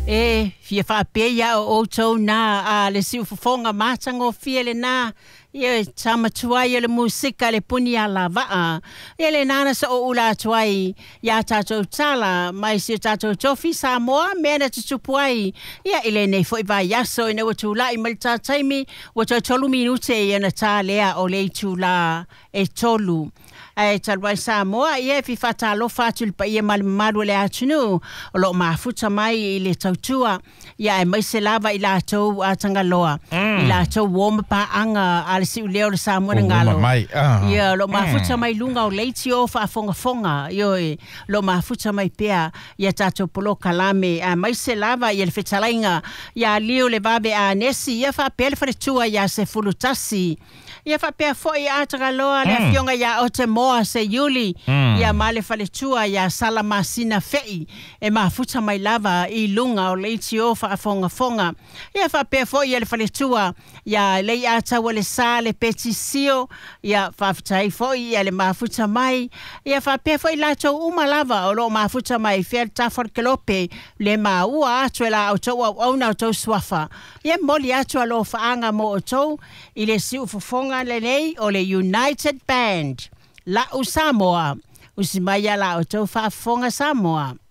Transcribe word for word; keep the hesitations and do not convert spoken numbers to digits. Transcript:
E fia fa pe ya o to na a le si fonga matango fia le na ye chama tuai le musika le puni ala va ele nana sa o ula tuai ya tato tala mai si tato tofi sa moa mena tupuai ya ele ne foi va yaso ina watu la i malta taimi watu tolu minute ya na talea o le tula e tolu ai talwai sa moa ye fi fata lo fatul pa ye mal malu le atunu lo mafuta mai le tautua ya mai se lava ila to atanga loa ila to warm pa anga al si leo le sa mo ngalo ya lo mafuta mai lunga o leiti o fa fonga fonga yo lo mafuta mai pea ya tato polo kalame a mai se lava ye le fetalainga ya leo le babe a nesi ya fa pel fa tua ya se fulutasi ia fa pe foi atra loa le fionga ya o te moa se yuli ia male fale tua ya salama sina fei e ma futa mai lava i lunga o leiti o fa fonga fonga ia fa pe foi le fale tua ya le ata wale sale petisio ia fa futa foi ia le ma futa mai ia fa pe foi la to uma lava o lo ma futa mai fel tafar kelope le ma ua atwela o to o na to swafa ia moli atwa lo fa anga mo to ile si ufonga le nei o le United Band la u Samoa usimaya la o to fa fonga Samoa